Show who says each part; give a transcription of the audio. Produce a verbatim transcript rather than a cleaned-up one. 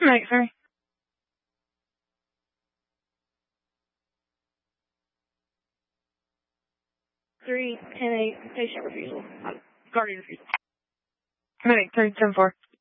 Speaker 1: Right, sorry. Three, ten, eight, patient refusal. Guardian refusal. Medic, three, ten, four.